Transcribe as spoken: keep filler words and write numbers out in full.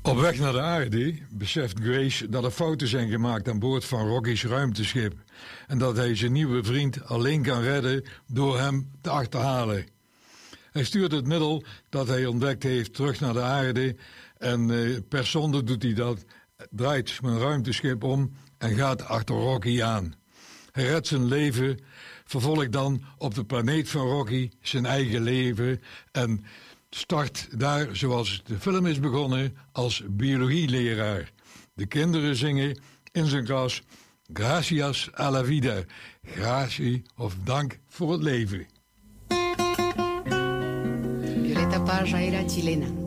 Op weg naar de aarde beseft Grace dat er fouten zijn gemaakt aan boord van Rocky's ruimteschip en dat hij zijn nieuwe vriend alleen kan redden door hem te achterhalen. Hij stuurt het middel dat hij ontdekt heeft terug naar de aarde en uh, per sonde doet hij dat, draait zijn ruimteschip om en gaat achter Rocky aan. Hij redt zijn leven, vervolgt dan op de planeet van Rocky zijn eigen leven en start daar, zoals de film is begonnen, als biologieleraar. De kinderen zingen in zijn klas Gracias a la vida, gracie of dank voor het leven. Violeta Parra era chilena.